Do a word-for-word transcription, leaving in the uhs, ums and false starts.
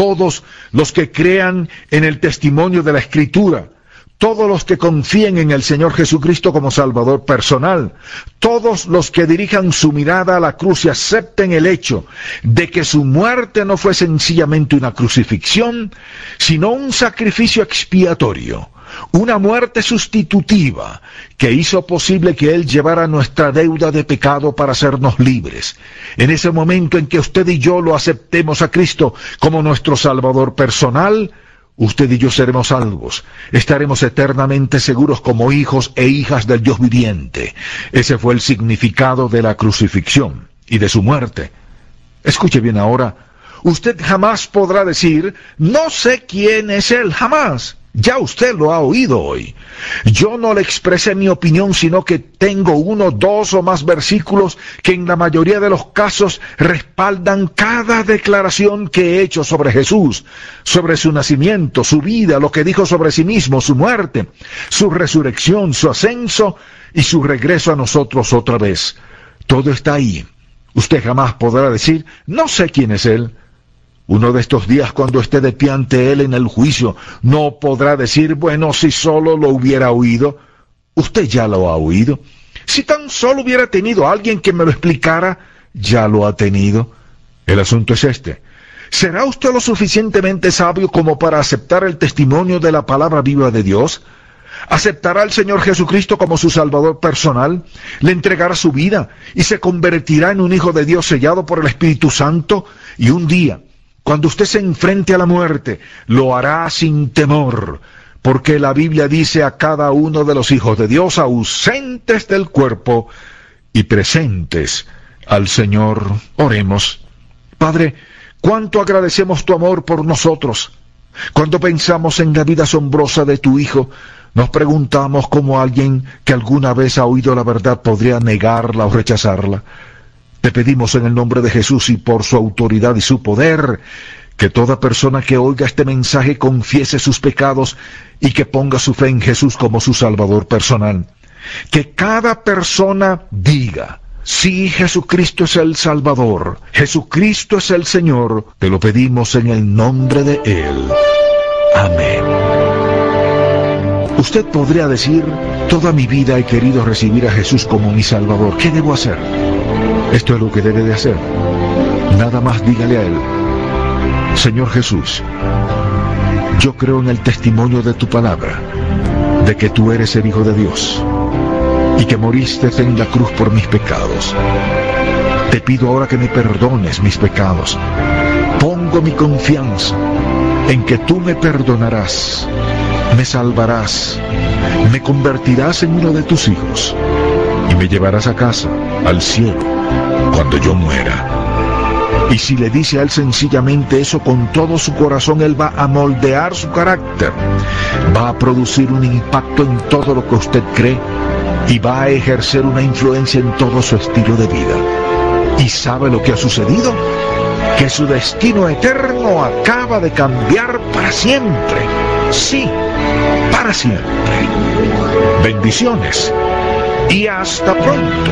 todos los que crean en el testimonio de la Escritura, todos los que confíen en el Señor Jesucristo como Salvador personal, todos los que dirijan su mirada a la cruz y acepten el hecho de que su muerte no fue sencillamente una crucifixión, sino un sacrificio expiatorio, una muerte sustitutiva que hizo posible que Él llevara nuestra deuda de pecado para hacernos libres. En ese momento en que usted y yo lo aceptemos a Cristo como nuestro Salvador personal, usted y yo seremos salvos, estaremos eternamente seguros como hijos e hijas del Dios viviente. Ese fue el significado de la crucifixión y de su muerte. Escuche bien ahora, usted jamás podrá decir, no sé quién es Él, jamás. Ya usted lo ha oído hoy. Yo no le expresé mi opinión, sino que tengo uno, dos o más versículos que en la mayoría de los casos respaldan cada declaración que he hecho sobre Jesús, sobre su nacimiento, su vida, lo que dijo sobre sí mismo, su muerte, su resurrección, su ascenso y su regreso a nosotros otra vez. Todo está ahí. Usted jamás podrá decir, no sé quién es Él. Uno de estos días, cuando esté de pie ante Él en el juicio, no podrá decir, bueno, si solo lo hubiera oído. Usted ya lo ha oído. Si tan solo hubiera tenido a alguien que me lo explicara, ya lo ha tenido. El asunto es este. ¿Será usted lo suficientemente sabio como para aceptar el testimonio de la palabra viva de Dios? ¿Aceptará al Señor Jesucristo como su Salvador personal? ¿Le entregará su vida y se convertirá en un hijo de Dios sellado por el Espíritu Santo? Y un día, cuando usted se enfrente a la muerte, lo hará sin temor, porque la Biblia dice a cada uno de los hijos de Dios, ausentes del cuerpo y presentes al Señor. Oremos. Padre, cuánto agradecemos tu amor por nosotros. Cuando pensamos en la vida asombrosa de tu Hijo, nos preguntamos cómo alguien que alguna vez ha oído la verdad podría negarla o rechazarla. Te pedimos en el nombre de Jesús y por su autoridad y su poder, que toda persona que oiga este mensaje confiese sus pecados y que ponga su fe en Jesús como su Salvador personal. Que cada persona diga, sí, Jesucristo es el Salvador, Jesucristo es el Señor, te lo pedimos en el nombre de Él. Amén. Usted podría decir, toda mi vida he querido recibir a Jesús como mi Salvador. ¿Qué debo hacer? Esto es lo que debe de hacer. Nada más dígale a Él, Señor Jesús, yo creo en el testimonio de tu palabra, de que tú eres el Hijo de Dios, y que moriste en la cruz por mis pecados. Te pido ahora que me perdones mis pecados. Pongo mi confianza en que tú me perdonarás, me salvarás, me convertirás en uno de tus hijos, y me llevarás a casa, al cielo, cuando yo muera. Y si le dice a Él sencillamente eso con todo su corazón, Él va a moldear su carácter, va a producir un impacto en todo lo que usted cree y va a ejercer una influencia en todo su estilo de vida. ¿Y sabe lo que ha sucedido? Que su destino eterno acaba de cambiar para siempre. Sí, para siempre. Bendiciones y hasta pronto.